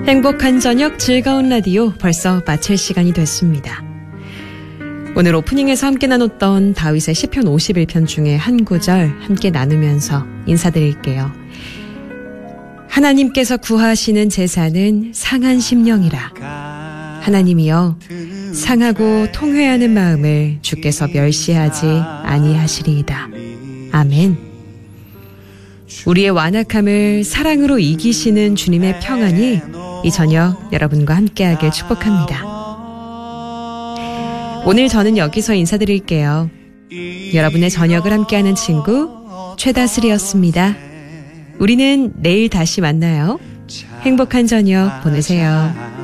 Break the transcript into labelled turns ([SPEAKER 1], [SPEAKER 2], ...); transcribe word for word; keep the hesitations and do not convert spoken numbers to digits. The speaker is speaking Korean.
[SPEAKER 1] 행복한 저녁 즐거운 라디오 벌써 마칠 시간이 됐습니다. 오늘 오프닝에서 함께 나눴던 다윗의 시편 오십일 편 중에 한 구절 함께 나누면서 인사드릴게요. 하나님께서 구하시는 제사는 상한 심령이라. 하나님이여 상하고 통회하는 마음을 주께서 멸시하지 아니하시리이다. 아멘. 우리의 완악함을 사랑으로 이기시는 주님의 평안이 이 저녁 여러분과 함께하길 축복합니다. 오늘 저는 여기서 인사드릴게요. 여러분의 저녁을 함께하는 친구 최다슬이었습니다. 우리는 내일 다시 만나요. 행복한 저녁 보내세요.